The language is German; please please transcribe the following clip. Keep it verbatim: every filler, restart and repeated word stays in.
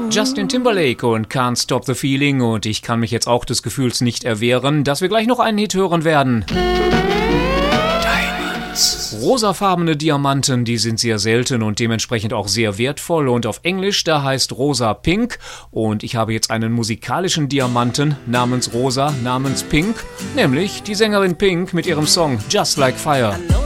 Justin Timberlake und Can't Stop the Feeling, und ich kann mich jetzt auch des Gefühls nicht erwehren, dass wir gleich noch einen Hit hören werden. Diamonds. Rosafarbene Diamanten, die sind sehr selten und dementsprechend auch sehr wertvoll, und auf Englisch, da heißt Rosa Pink, und ich habe jetzt einen musikalischen Diamanten namens Rosa, namens Pink, nämlich die Sängerin Pink mit ihrem Song Just Like Fire.